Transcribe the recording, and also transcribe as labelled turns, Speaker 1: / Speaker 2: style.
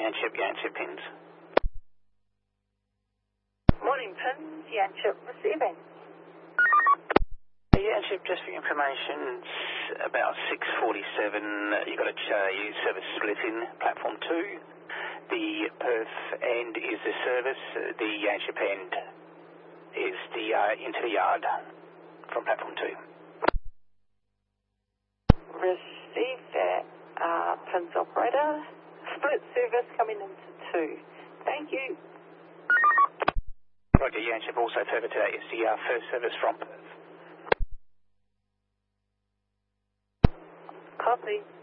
Speaker 1: Yanchip pins.
Speaker 2: Morning, Pins. Yanchip receiving.
Speaker 1: Yanchip, just for your information, it's about 6:47. You've got a service split in platform 2. The Perth end is the service. The Yanchip end is the into the yard from platform 2.
Speaker 2: Receive that, Pins operator. Split service coming into 2. Thank you.
Speaker 1: Roger, Yanchip, also further to that is the first service from Perth.
Speaker 2: Copy.